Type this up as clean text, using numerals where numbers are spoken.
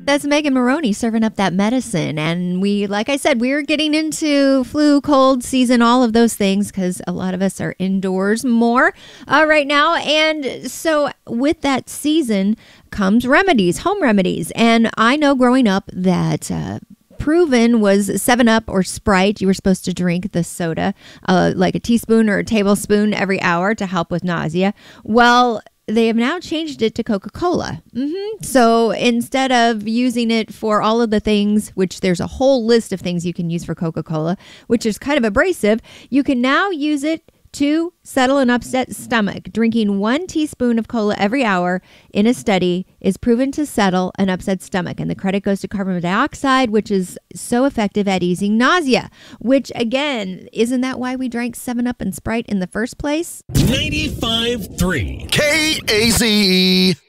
That's Megan Maroney serving up that medicine. And like I said, we're getting into flu, cold season, all of those things because a lot of us are indoors more right now. And so with that season comes remedies, home remedies. And I know growing up that proven was 7-Up or Sprite. You were supposed to drink the soda like a teaspoon or a tablespoon every hour to help with nausea. Well, they have now changed it to Coca-Cola. So instead of using it for all of the things, which there's a whole list of things you can use for Coca-Cola, which is kind of abrasive, you can now use it to settle an upset stomach. Drinking 1 teaspoon of cola every hour in a study is proven to settle an upset stomach. And the credit goes to carbon dioxide, which is so effective at easing nausea. Which, again, isn't that why we drank 7-Up and Sprite in the first place? 95.3 KAZE.